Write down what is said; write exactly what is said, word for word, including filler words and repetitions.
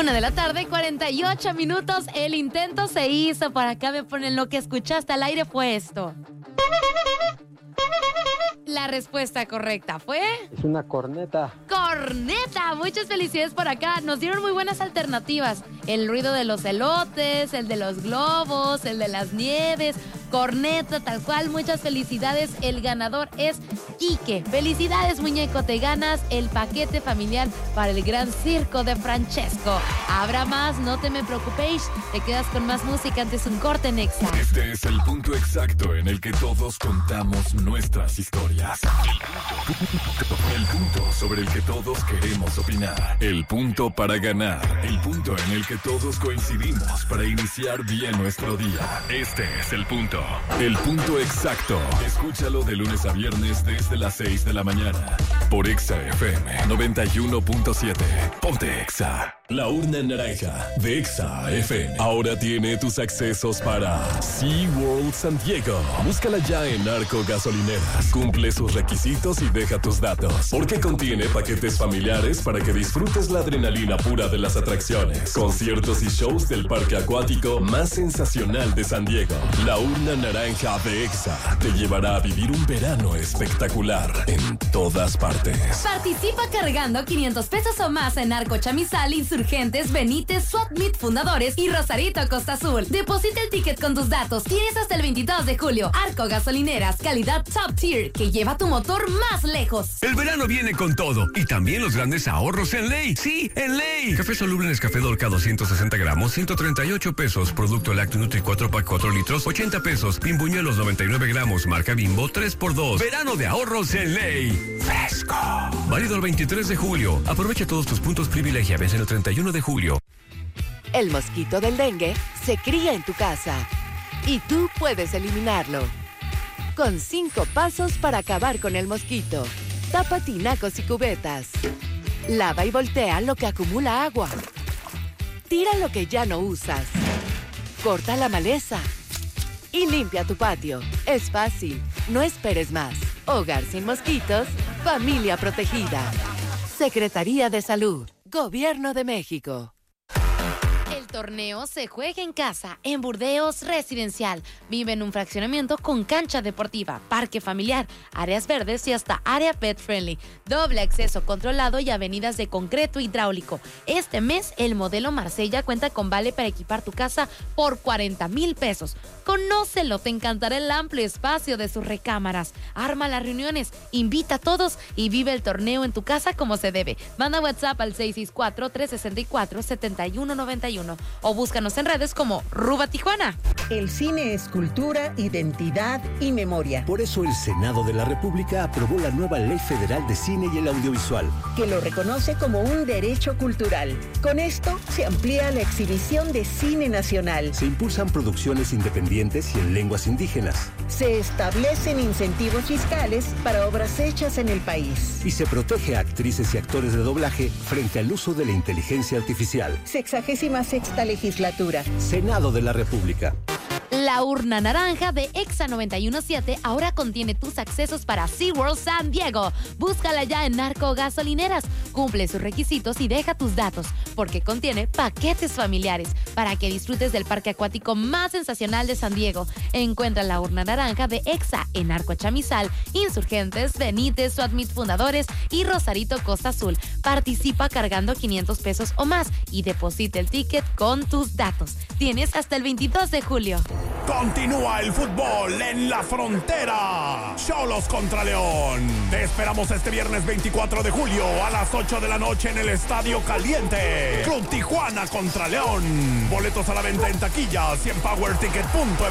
Una de la tarde, cuarenta y ocho minutos. El intento se hizo. Por acá me ponen lo que escuchaste al aire fue esto. La respuesta correcta fue... Es una corneta. ¡Corneta! Muchas felicidades por acá. Nos dieron muy buenas alternativas. El ruido de los elotes, el de los globos, el de las nieves. Corneta, tal cual. Muchas felicidades. El ganador es Quique. Felicidades, muñeco. Te ganas el paquete familiar para el Gran Circo de Francesco. Habrá más, no te me preocupéis. Te quedas con más música antes un corte en Exa. Este es el punto exacto en el que todos contamos nuestras historias. El punto, el punto sobre el que todos queremos opinar. El punto para ganar. El punto en el que todos coincidimos para iniciar bien nuestro día. Este es el punto. El punto exacto. Escúchalo de lunes a viernes desde las seis de la mañana. Por Exa F M noventa y uno punto siete. Ponte Exa. La urna naranja de Exa F M ahora tiene tus accesos para SeaWorld San Diego. Búscala ya en Arco Gasolineras. Cumple sus requisitos y deja tus datos, porque contiene paquetes familiares para que disfrutes la adrenalina pura de las atracciones, conciertos y shows del parque acuático más sensacional de San Diego. La urna naranja de Exa te llevará a vivir un verano espectacular en todas partes. Participa cargando quinientos pesos o más en Arco Chamizal, Insurgentes, Benítez, Swapmeet Fundadores y Rosarito Costa Azul. Deposita el ticket con tus datos. Tienes hasta el veintidós de julio. Arco Gasolineras, calidad top tier, que lleva tu motor más lejos. El verano viene con todo y también los grandes ahorros en Ley. Sí, en Ley. Café soluble Nescafé Dolca doscientos sesenta gramos, ciento treinta y ocho pesos. Producto lácteo Nutri cuatro pack cuatro litros, ochenta pesos. Bimbuñuelos noventa y nueve gramos, marca Bimbo, tres por dos. Verano de ahorros en Ley. Fresco. Válido el veintitrés de julio. Aprovecha todos tus puntos privilegia. Vence el treinta y uno de julio. El mosquito del dengue se cría en tu casa y tú puedes eliminarlo. Con cinco pasos para acabar con el mosquito. Tapa tinacos y cubetas. Lava y voltea lo que acumula agua. Tira lo que ya no usas. Corta la maleza. Y limpia tu patio. Es fácil. No esperes más. Hogar sin mosquitos. Familia protegida. Secretaría de Salud. Gobierno de México. El torneo se juega en casa, en Burdeos Residencial. Vive en un fraccionamiento con cancha deportiva, parque familiar, áreas verdes y hasta área pet friendly. Doble acceso controlado y avenidas de concreto hidráulico. Este mes, el modelo Marsella cuenta con vale para equipar tu casa por cuarenta mil pesos. Conócelo, te encantará el amplio espacio de sus recámaras. Arma las reuniones, invita a todos y vive el torneo en tu casa como se debe. Manda WhatsApp al seis seis cuatro, tres seis cuatro, siete uno nueve uno o búscanos en redes como Ruba Tijuana. El cine es cultura, identidad y memoria. Por eso el Senado de la República aprobó la nueva Ley Federal de Cine y el Audiovisual, que lo reconoce como un derecho cultural. Con esto se amplía la exhibición de cine nacional. Se impulsan producciones independientes y en lenguas indígenas. Se establecen incentivos fiscales para obras hechas en el país. Y se protege a actrices y actores de doblaje frente al uso de la inteligencia artificial. Sexagésima sexta legislatura. Senado de la República. La urna naranja de Exa noventa y uno punto siete ahora contiene tus accesos para SeaWorld San Diego. Búscala ya en Arco Gasolineras. Cumple sus requisitos y deja tus datos, porque contiene paquetes familiares para que disfrutes del parque acuático más sensacional de San Diego. Encuentra la urna naranja de Exa en Arco Chamizal, Insurgentes, Benítez, Swapmeet Fundadores y Rosarito Costa Azul. Participa cargando quinientos pesos o más y deposita el ticket con tus datos. Tienes hasta el veintidós de julio. Continúa el fútbol en la frontera. Xolos contra León. Te esperamos este viernes veinticuatro de julio a las ocho de la noche en el Estadio Caliente. Club Tijuana contra León. Boletos a la venta en taquillas y en power ticket punto